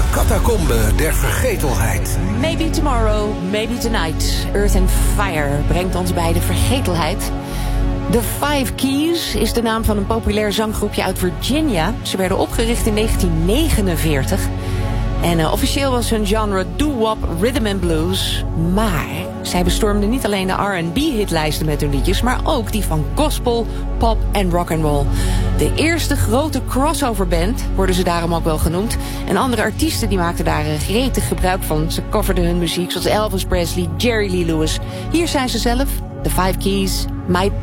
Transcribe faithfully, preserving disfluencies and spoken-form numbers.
Catacombe der vergetelheid. Maybe tomorrow, maybe tonight. Earth and Fire brengt ons bij de vergetelheid. The Five Keys is de naam van een populair zanggroepje uit Virginia. Ze werden opgericht in negentien negenenveertig. En uh, officieel was hun genre doo-wop, rhythm and blues. Maar zij bestormden niet alleen de R en B-hitlijsten met hun liedjes, maar ook die van gospel, pop en rock'n'roll. De eerste grote crossoverband worden ze daarom ook wel genoemd. En andere artiesten die maakten daar uh, gretig gebruik van. Ze coverden hun muziek zoals Elvis Presley, Jerry Lee Lewis. Hier zijn ze zelf, The Five Keys, My